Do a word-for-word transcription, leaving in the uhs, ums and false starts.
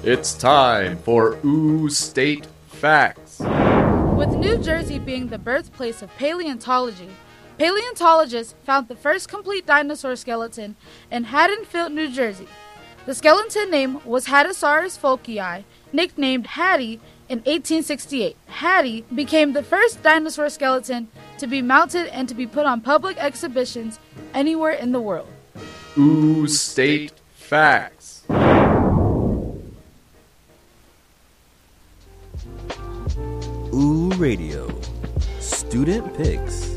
It's time for Ooh State Facts. With New Jersey being the birthplace of paleontology, paleontologists found the first complete dinosaur skeleton in Haddonfield, New Jersey. The skeleton name was Haddosaurus folkii, nicknamed Hattie in eighteen sixty-eight. Hattie became the first dinosaur skeleton to be mounted and to be put on public exhibitions anywhere in the world. Ooh State Facts. Ooh Radio. Student Picks.